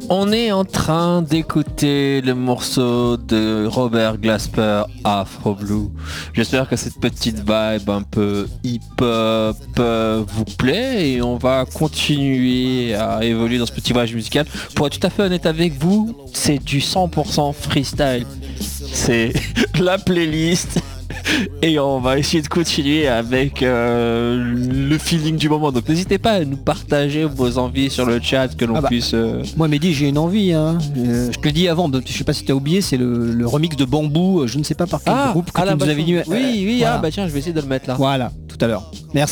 On est en train d'écouter le morceau de Robert Glasper, Afro Blue. J'espère que cette petite vibe un peu hip-hop vous plaît et on va continuer à évoluer dans ce petit voyage musical. Pour être tout à fait honnête avec vous, c'est du 100% freestyle. C'est la playlist. Et on va essayer de continuer avec le feeling du moment. Donc n'hésitez pas à nous partager vos envies sur le chat, que l'on puisse... Moi Mehdi, j'ai une envie. Je te le dis avant, je sais pas si t'as oublié, c'est le remix de Bambou, je ne sais pas par quel groupe que tu nous avais dit. Oui, voilà. Tiens, je vais essayer de le mettre là. Voilà, tout à l'heure. Merci.